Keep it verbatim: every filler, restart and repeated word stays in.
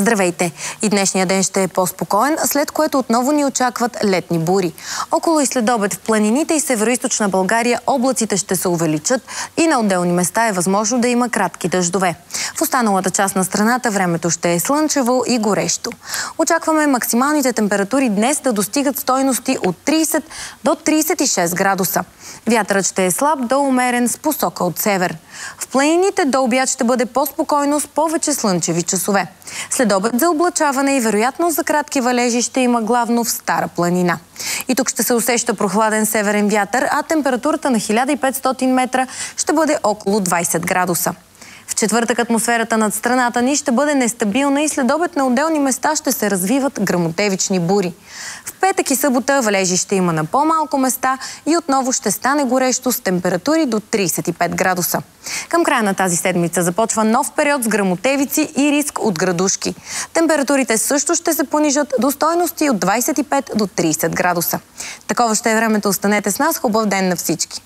Здравейте! И днешния ден ще е по-спокоен, след което отново ни очакват летни бури. Около и следобед в планините и североизточна България облаците ще се увеличат и на отделни места е възможно да има кратки дъждове. В останалата част на страната времето ще е слънчево и горещо. Очакваме максималните температури днес да достигат стойности от трийсет до трийсет и шест градуса. Вятърът ще е слаб до умерен с посока от север. В планините до обяд ще бъде по-спокойно с повече слънчеви часове. След обед за облачаване и вероятно за кратки валежи ще има главно в Стара планина. И тук ще се усеща прохладен северен вятър, а температурата на хиляда и петстотин метра ще бъде около двайсет градуса. В четвъртък атмосферата над страната ни ще бъде нестабилна и след обед на отделни места ще се развиват гръмотевични бури. В петък и събота валежи ще има на по-малко места и отново ще стане горещо с температури до трийсет и пет градуса. Към края на тази седмица започва нов период с гръмотевици и риск от градушки. Температурите също ще се понижат до стойности от двайсет и пет до трийсет градуса. Такова ще е времето. Останете с нас. Хубав ден на всички!